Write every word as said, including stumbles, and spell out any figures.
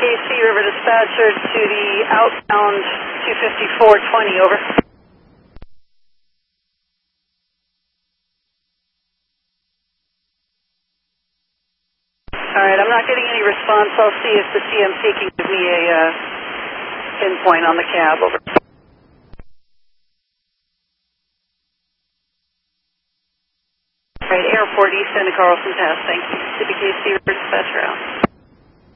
C River Dispatcher to the outbound two fifty-four twenty, over. Alright, I'm not getting any response. I'll see if the C M C can give me a uh, pinpoint on the cab, over. Alright, Airport East End of Carlson Pass, thank you. C B K C River Dispatcher out.